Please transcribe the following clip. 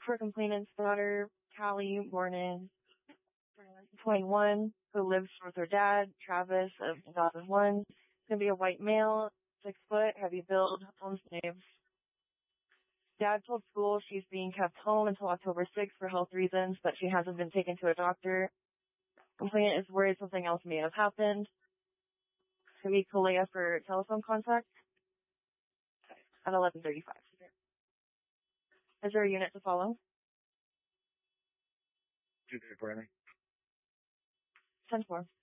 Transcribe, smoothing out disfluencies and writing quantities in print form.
For complainant's daughter, Callie, born in 21, who lives with her dad, Travis, of 2001. It's going to be a white male, 6 foot, heavy build, owns names. Dad told school she's being kept home until October 6th for health reasons, but she hasn't been taken to a doctor. Complainant is worried something else may have happened. It's going to be Kalea for telephone contact at 11:35. Is there a unit to follow? 10-4.